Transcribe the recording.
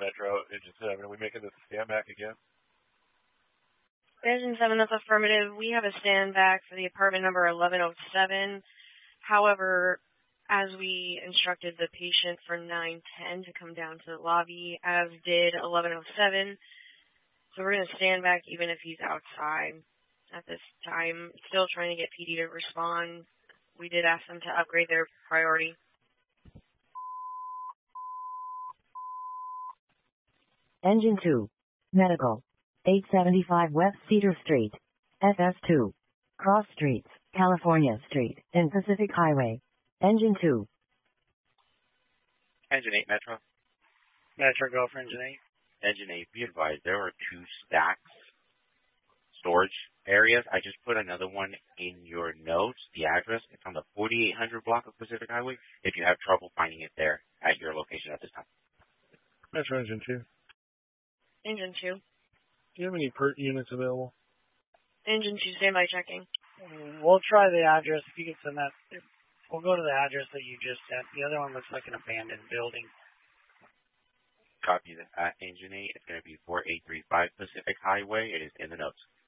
Metro. Engine 7, are we making this a stand back again? Engine 7, that's affirmative. We have a stand back for the apartment number 1107. However, as we instructed the patient for 910 to come down to the lobby, as did 1107. So we're going to stand back even if he's outside at this time. Still trying to get PD to respond. We did ask them to upgrade their priority. Engine 2. Medical. 875 West Cedar Street. FS2. Cross Streets, California Street, and Pacific Highway. Engine 2. Engine 8, Metro. Metro, go for Engine 8. Engine 8, be advised, there are 2 stacks storage areas. I just put another one in your notes, the address. It's on the 4800 block of Pacific Highway, if you have trouble finding it there at your location at this time. Metro Engine 2. Engine 2. Do you have any PERT units available? Engine 2, standby checking. We'll try the address. If you can send that, we'll go to the address that you just sent. The other one looks like an abandoned building. Copy that. Engine 8, it's going to be 4835 Pacific Highway. It is in the notes.